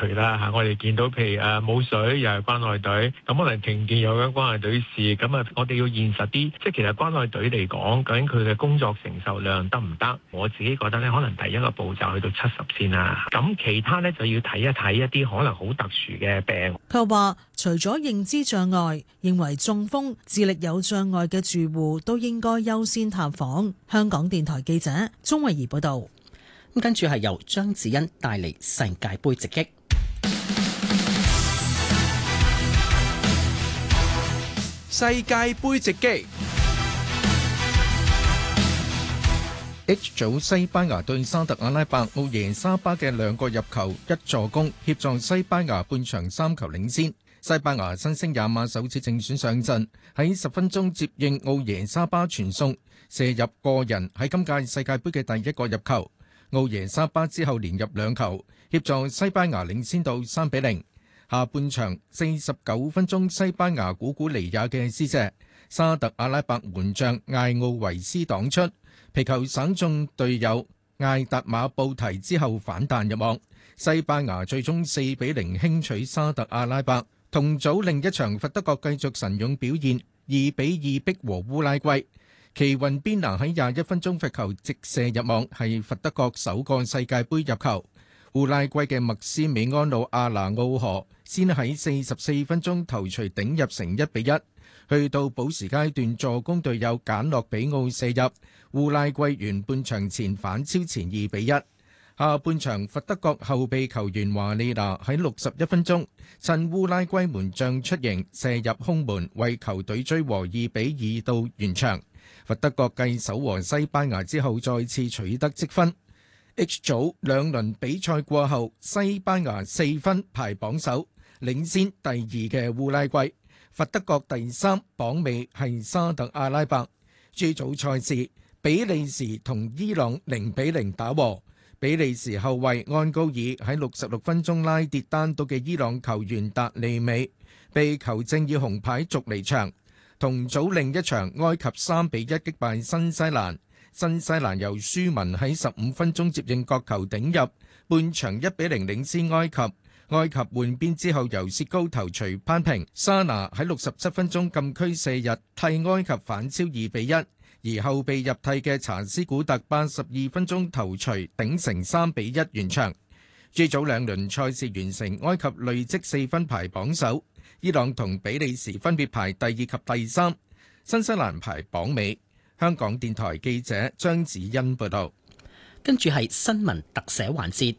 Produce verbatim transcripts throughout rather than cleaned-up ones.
隊啦嚇。我哋見到譬如誒冇水又係關愛隊，咁可能停電有間關愛隊事，咁啊我哋要現實啲，即係其實關愛隊嚟講，究竟佢嘅工作承受量得唔得？我自己覺得咧，可能第一個步驟去到七十先啦，咁其他咧就要睇一睇一啲可能好特殊嘅病。 佢話除咗認知障礙，認為中風、智力有障礙嘅住戶都應該優先探訪。香港電台記者鍾慧儀報道。 咁跟住係由張子欣帶嚟世界盃直擊。 世界盃直擊。H 組西班牙對沙特阿拉伯，奧耶沙巴嘅兩個入球一助攻，協助西班牙半場三球領先。西班牙新星亞馬首次正選上陣，喺十分鐘接應奧耶沙巴傳送，射入個人喺今屆世界盃嘅第一個入球。奧耶沙巴之後連入兩球，協助西班牙領先到三比零。下半場四十九分鐘，西班牙古古尼亞嘅施射，沙特阿拉伯門將艾奧維斯擋出，皮球省中隊友艾達馬布提之後反彈入網，西班牙最終四比零輕取沙特阿拉伯。同組另一場，佛得角繼續神勇表現，二比二逼和烏拉圭。奇雲邊拿喺廿一分鐘罰球直射入網，係佛得角首個世界盃入球。烏拉圭嘅麥斯美安魯阿拿奧河先喺四十四分鐘頭槌頂入成一比一，去到補時階段助攻隊友簡諾比奧射入，烏拉圭完半場前反超前二比一。下半場佛得角後備球員華利拿喺六十一分鐘趁烏拉圭門將出迎射入空門，為球隊追和二比二到完場。佛得角繼守和西班牙之後再次取得積分。H 組兩輪比賽過後，西班牙四分排榜首，領先第二嘅烏拉圭。佛得角第三，榜尾係沙特阿拉伯。G 組賽事，比利時同伊朗零比零打和。比利時後衛安高爾喺六十六分鐘拉跌單獨嘅伊朗球員達利美，被球證以紅牌逐離場。同組另一場，埃及三比一擊敗新西蘭，新西蘭由舒文喺十五分鐘接應角球頂入，半場一比零領先埃及。埃及換邊之後由薛高頭槌扳平，沙拿喺六十七分鐘禁區射入，替埃及反超二比一。而後備入替嘅查斯古特八十二分鐘頭槌頂成三比一完場。G 組兩輪賽事完成，埃及累積四分排榜首，伊朗同比利時分別排第二及第三，新西蘭排榜尾。香港電台記者張子欣報道。 跟住係新聞特寫環節。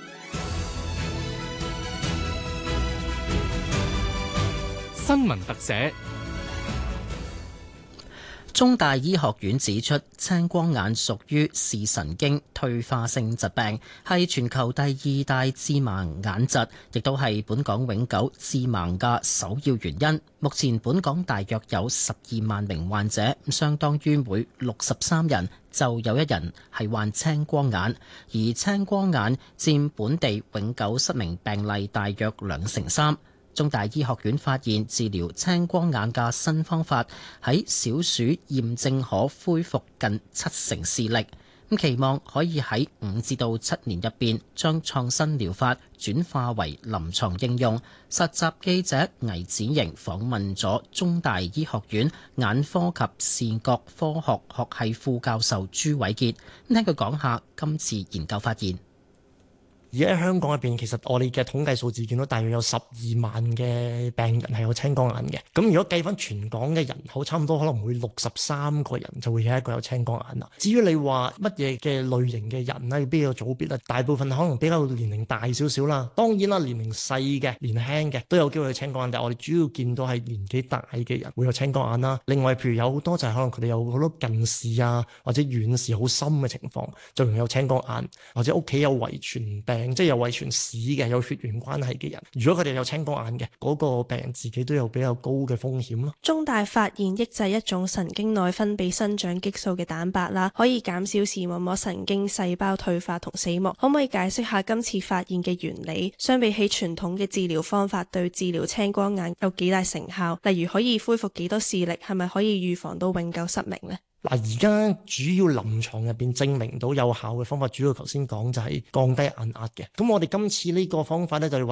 新聞特寫。 中大醫學院指出，青光眼屬於視神經退化性疾病，係全球第二大致盲眼疾，亦都係本港永久致盲嘅首要原因。目前本港大約有十二萬名患者，相當於每六十三人就有一人係患青光眼，而青光眼佔本地永久失明病例大約兩成三。中大醫學院發現治療青光眼嘅新方法，喺小鼠驗證可恢復近七成視力，咁期望可以喺五至到七年入邊將創新療法轉化為臨床應用。實習記者倪子瑩訪問咗中大醫學院眼科及視覺科學學系副教授朱偉傑，聽佢講下今次研究發現。 而喺香港入邊，其實我哋嘅統計數字見到大約有十二萬嘅病人係有青光眼嘅。咁如果計翻全港嘅人口，差唔多可能每六十三個人就會有一個有青光眼啦。至於你話乜嘢嘅類型嘅人咧，邊個組別咧？大部分可能比較年齡大少少啦。當然啦，年齡細嘅、年輕嘅都有機會有青光眼，但係我哋主要見到係年紀大嘅人會有青光眼啦。另外，譬如有好多就係可能佢哋有好多近視啊，或者遠視好深嘅情況，就容易有青光眼，或者屋企有遺傳病。即係有遺傳史嘅、有血緣關係嘅人，如果佢哋有青光眼嘅，嗰個病人自己都有比較高嘅風險咯。 中大發現抑制一種神經內分泌生長激素嘅蛋白啦，可以減少視網膜神經細胞退化同死亡。可唔可以解釋下今次發現嘅原理？相比起傳統嘅治療方法，對治療青光眼有幾大成效？例如可以恢復幾多視力？係咪可以預防到永久失明呢？ 嗱，而家主要臨床入邊證明到有效嘅方法，主要頭先講就係降低眼壓嘅。咁我哋今次呢個方法咧，就係